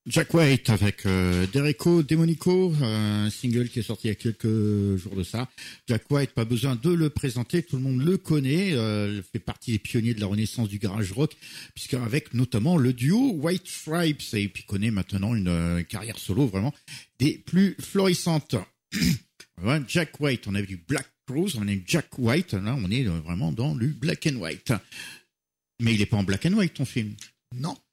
Jack White avec Derrico Demonico, un single qui est sorti il y a quelques jours de ça. Jack White, pas besoin de le présenter, tout le monde le connaît, fait partie des pionniers de la renaissance du garage rock, puisqu'avec notamment le duo White Stripes, et puis connaît maintenant une carrière solo vraiment des plus florissantes. Voilà, Jack White, on a du Black Crowes, on a du Jack White, là on est vraiment dans du black and white. Mais il est pas en black and white ton film. Non.